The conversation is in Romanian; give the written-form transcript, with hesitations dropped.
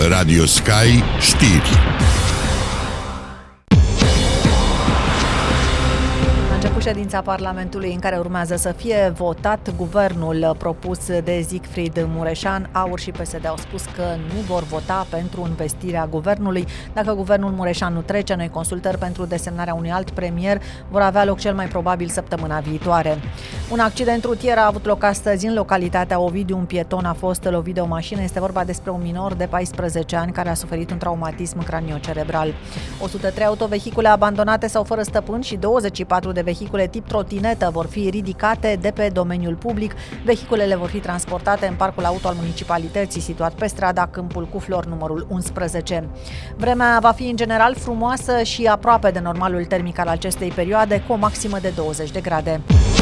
Radio Sky Știri. Ședința Parlamentului în care urmează să fie votat guvernul propus de Siegfried Mureșan. AUR și PSD au spus că nu vor vota pentru investirea guvernului. Dacă guvernul Mureșan nu trece, noi consultări pentru desemnarea unui alt premier vor avea loc cel mai probabil săptămâna viitoare. Un accident rutier a avut loc astăzi în localitatea Ovidiu. Un pieton a fost lovit de o mașină. Este vorba despre un minor de 14 ani care a suferit un traumatism craniocerebral. 103 autovehicule abandonate sau fără stăpân și 24 de vehicule tip trotinetă vor fi ridicate de pe domeniul public. Vehiculele vor fi transportate în parcul auto al municipalității situat pe strada Câmpul cu Flori numărul 11. Vremea va fi în general frumoasă și aproape de normalul termic al acestei perioade, cu o maximă de 20 de grade.